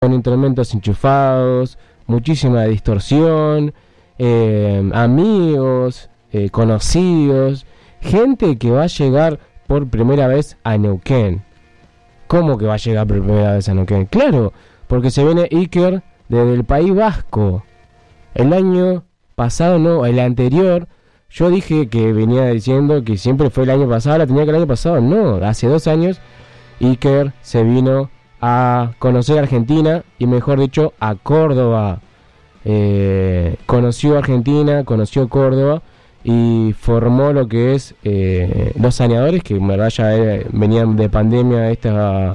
con instrumentos enchufados, muchísima distorsión, amigos, conocidos, gente que va a llegar por primera vez a Neuquén. ¿Cómo que va a llegar por primera vez a Neuquén? Claro, porque se viene Iker desde el País Vasco. El año pasado, no, el anterior, yo dije que venía diciendo que siempre fue el año pasado, la tenía que el año pasado, no, hace 2 años Iker se vino a conocer Argentina y mejor dicho a Córdoba. Conoció Argentina, conoció Córdoba y formó lo que es Los Saneadores, que en verdad ya venían de pandemia la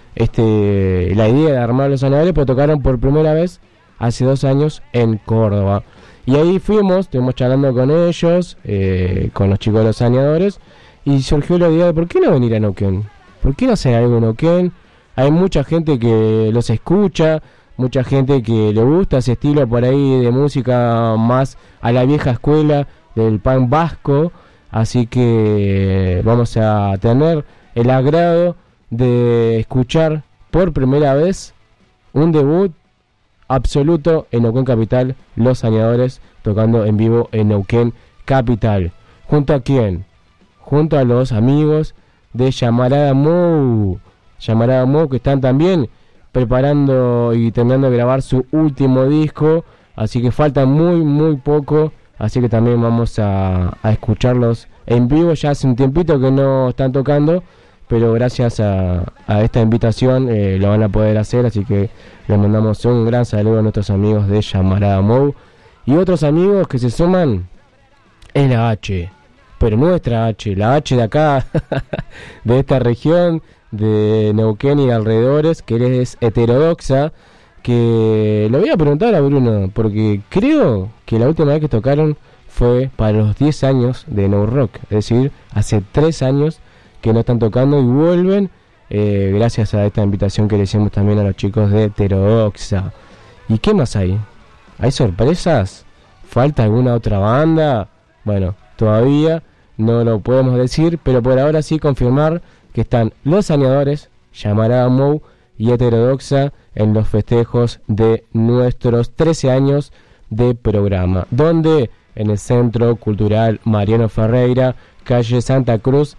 idea de armar Los Saneadores, pero tocaron por primera vez hace 2 años en Córdoba. Y ahí estuvimos charlando con ellos, con los chicos de Los Saneadores, y surgió la idea de ¿por qué no venir a Neuquén? ¿Por qué no hacer algo en Neuquén? Hay mucha gente que los escucha, mucha gente que le gusta ese estilo por ahí de música más a la vieja escuela del punk vasco, así que vamos a tener el agrado de escuchar por primera vez un debut absoluto en Neuquén Capital, Los Saneadores tocando en vivo en Neuquén Capital. ¿Junto a quién? Junto a los amigos de Llamarada Mou, que están también preparando y terminando de grabar su último disco, así que falta muy poco, así que también vamos a escucharlos en vivo. Ya hace un tiempito que no están tocando, pero gracias a esta invitación lo van a poder hacer, así que les mandamos un gran saludo a nuestros amigos de Llamarada Mou y otros amigos que se suman en la H, pero nuestra H, la H de acá, de esta región de Neuquén y alrededores, que es heterodoxa, que le voy a preguntar a Bruno, porque creo que la última vez que tocaron fue para los 10 años de No Rock, es decir, hace 3 años que no están tocando y vuelven gracias a esta invitación que le hicimos también a los chicos de Heterodoxa. ¿Y qué más hay? ¿Hay sorpresas? ¿Falta alguna otra banda? Bueno, todavía no lo podemos decir, pero por ahora sí confirmar que están Los Saneadores, Llamarada Mou y Heterodoxa en los festejos de nuestros 13 años de programa. ¿Dónde? En el Centro Cultural Mariano Ferreira, calle Santa Cruz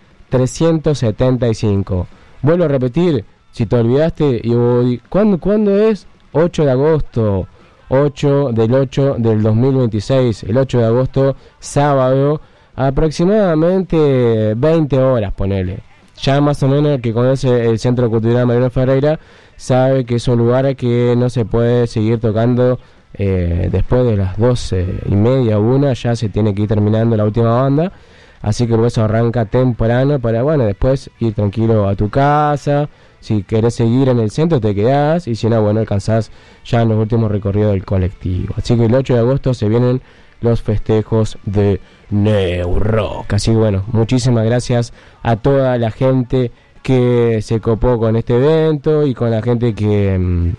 375. Vuelvo a repetir, si te olvidaste, ¿cuándo es? 8 de agosto, 8 del 2026, el 8 de agosto, sábado, aproximadamente 20 horas, ponele. Ya más o menos el que conoce el Centro Cultural Mariano Ferreira sabe que es un lugar que no se puede seguir tocando después de las 12:30 o 1, ya se tiene que ir terminando la última banda, así que por eso arranca temprano para, bueno, después ir tranquilo a tu casa. Si querés seguir en el centro te quedás, y si no, bueno, alcanzás ya en los últimos recorridos del colectivo. Así que el 8 de agosto se vienen los festejos de New Rock. Así que bueno, muchísimas gracias a toda la gente que se copó con este evento y con la gente que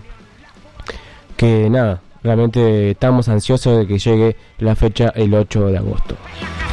nada, realmente estamos ansiosos de que llegue la fecha el 8 de agosto.